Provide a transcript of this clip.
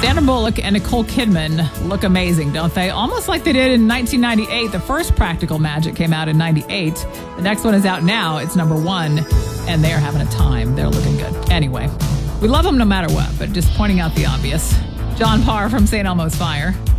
Sandra Bullock and Nicole Kidman look amazing, don't they? Almost like they did in 1998. The first Practical Magic came out in 98. The next one is out now. It's number 1, and they're having a time. They're looking good. Anyway, we love them no matter what, but just pointing out the obvious. John Parr from St. Elmo's Fire.